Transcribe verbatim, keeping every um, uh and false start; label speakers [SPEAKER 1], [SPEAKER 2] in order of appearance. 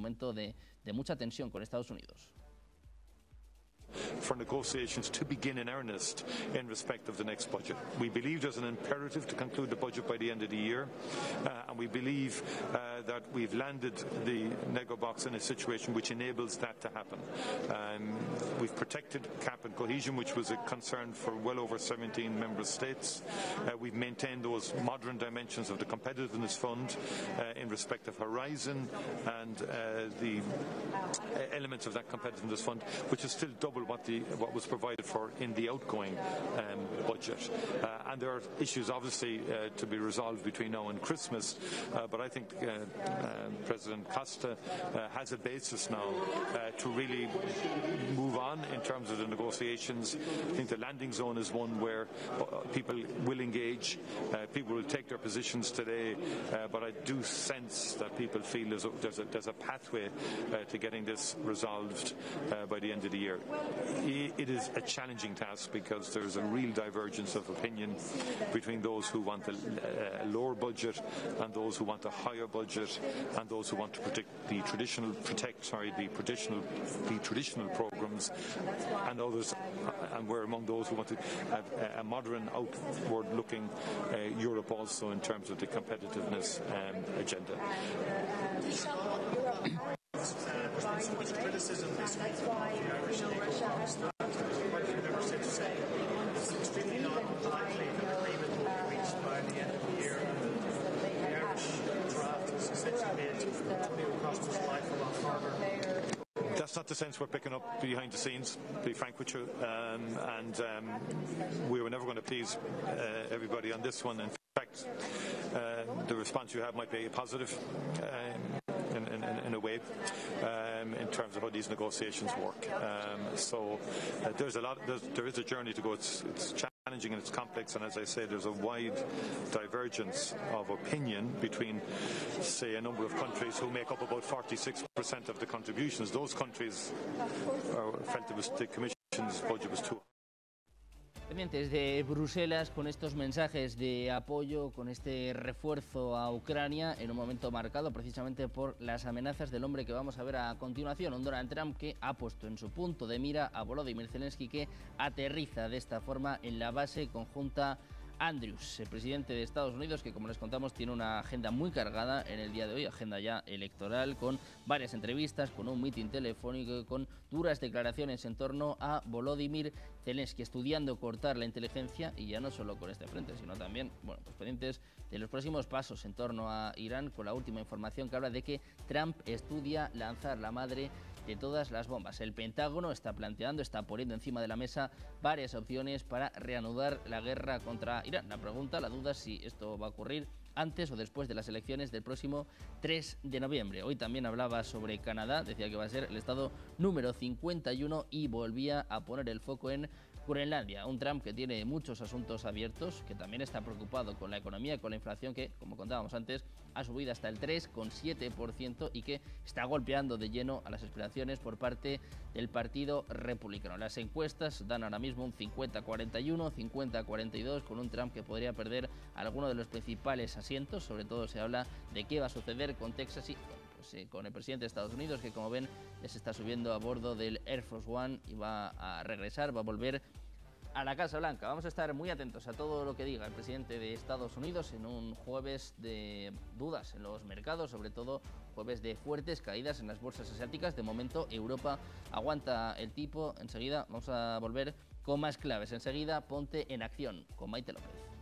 [SPEAKER 1] momento de, de mucha tensión con Estados Unidos.
[SPEAKER 2] For negotiations to begin in earnest in respect of the next budget. We believe there's an imperative to conclude the budget by the end of the year, uh, and we believe uh, that we've landed the nego box in a situation which enables that to happen. Um, we've protected cap and cohesion, which was a concern for well over seventeen member states. Uh, we've maintained those modern dimensions of the competitiveness fund uh, in respect of Horizon and uh, the elements of that competitiveness fund, which is still double what the what was provided for in the outgoing um, budget. Uh, and there are issues obviously uh, to be resolved between now and Christmas, uh, but I think uh, uh, President Costa uh, has a basis now uh, to really move on in terms of the negotiations. I think the landing zone is one where people will engage, uh, people will take their positions today, uh, but I do sense that people feel there's a, there's a, there's a pathway uh, to getting this resolved uh, by the end of the year. It is a challenging task because there's a real divergence of opinion between those who want a, a lower budget and those who want a higher budget and those who want to protect the traditional protect sorry the traditional the traditional programs, and others, and we're among those who want to have a modern, outward-looking uh, Europe also in terms of the competitiveness um, agenda.
[SPEAKER 3] So much criticism this week about the Irish negotiations. Member States say it's extremely unlikely that agreement will be reached by the end of the year. The Irish draft was essentially made to Antonio Costa's life a lot harder.
[SPEAKER 2] That's not the sense we're picking up behind the scenes, to be frank with you, um, and um, we were never going to please uh, everybody on this one. In fact, uh, the response you have might be positive um, in, in, in a way um, in terms of how these negotiations work. Um, so uh, there's a lot. There's, there is a journey to go. It's, it's challenging and it's complex, and as I say, there's a wide divergence of opinion between, say, a number of countries who make up about forty-six percent of the contributions. Those countries are, felt it was the Commission's budget was too.
[SPEAKER 1] Pendientes de Bruselas con estos mensajes de apoyo, con este refuerzo a Ucrania en un momento marcado precisamente por las amenazas del hombre que vamos a ver a continuación, un Donald Trump que ha puesto en su punto de mira a Volodymyr Zelensky, que aterriza de esta forma en la base conjunta Andrews, el presidente de Estados Unidos, que como les contamos tiene una agenda muy cargada en el día de hoy, agenda ya electoral, con varias entrevistas, con un mitin telefónico, con duras declaraciones en torno a Volodymyr Zelensky, estudiando cortar la inteligencia, y ya no solo con este frente, sino también, bueno, pues pendientes de los próximos pasos en torno a Irán, con la última información que habla de que Trump estudia lanzar la madre de todas las bombas. El Pentágono está planteando, está poniendo encima de la mesa varias opciones para reanudar la guerra contra Irán. La pregunta, la duda, si esto va a ocurrir antes o después de las elecciones del próximo tres de noviembre. Hoy también hablaba sobre Canadá, decía que va a ser el estado número cincuenta y uno y volvía a poner el foco en Groenlandia. Un Trump que tiene muchos asuntos abiertos, que también está preocupado con la economía, con la inflación que, como contábamos antes, ha subido hasta el tres coma siete por ciento y que está golpeando de lleno a las aspiraciones por parte del Partido Republicano. Las encuestas dan ahora mismo un cincuenta cuarenta y uno, cincuenta cuarenta y dos, con un Trump que podría perder alguno de los principales asientos. Sobre todo se habla de qué va a suceder con Texas y bueno, pues, eh, con el presidente de Estados Unidos, que como ven ya se está subiendo a bordo del Air Force One y va a regresar, va a volver a la Casa Blanca. Vamos a estar muy atentos a todo lo que diga el presidente de Estados Unidos en un jueves de dudas en los mercados, sobre todo jueves de fuertes caídas en las bolsas asiáticas. De momento Europa aguanta el tipo. Enseguida vamos a volver con más claves. Enseguida ponte en acción con Maite López.